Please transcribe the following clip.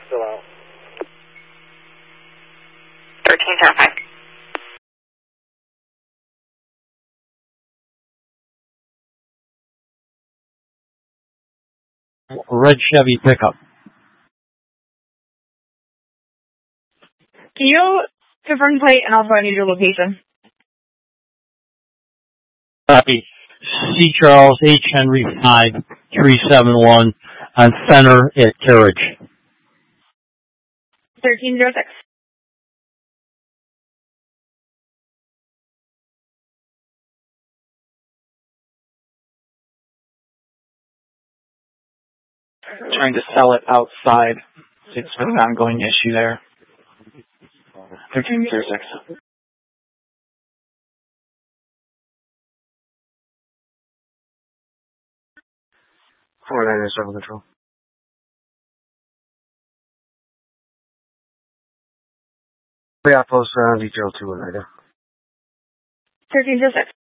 still out. 1305. Red Chevy pickup. Can you confirm plate and also I need your location? Copy. C. Charles H. Henry 5371 on Center at Carriage. 1306. Trying to sell it outside. It's been an ongoing issue there. 1306. 4907 control. Pre-outpost detail 2 right there. 1306.